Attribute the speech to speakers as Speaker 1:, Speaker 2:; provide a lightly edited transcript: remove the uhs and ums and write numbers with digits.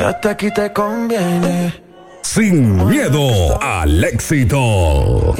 Speaker 1: Quédate aquí te conviene.
Speaker 2: Sin miedo al éxito.